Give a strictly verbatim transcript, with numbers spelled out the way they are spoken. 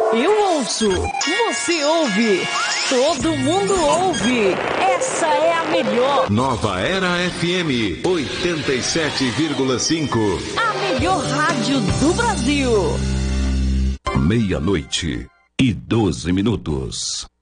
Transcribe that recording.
Eu ouço, você ouve, todo mundo ouve. Essa é a melhor. Nova Era F M oitenta e sete vírgula cinco. A melhor rádio do Brasil. Meia-noite e doze minutos.